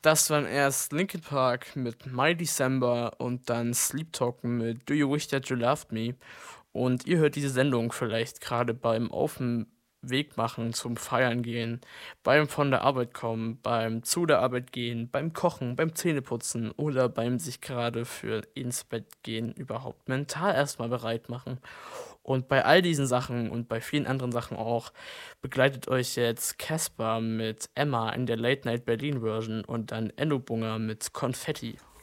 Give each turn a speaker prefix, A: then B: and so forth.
A: Das waren erst Linkin Park mit My December und dann Sleep Token mit Do You Wish That You Loved Me. Und ihr hört diese Sendung vielleicht gerade beim Aufm Weg machen, zum Feiern gehen, beim von der Arbeit kommen, beim zu der Arbeit gehen, beim Kochen, beim Zähneputzen oder beim sich gerade für ins Bett gehen überhaupt mental erstmal bereit machen. Und bei all diesen Sachen und bei vielen anderen Sachen auch begleitet euch jetzt Casper mit Emma in der Late Night Berlin Version und dann Enno Bunger mit Konfetti.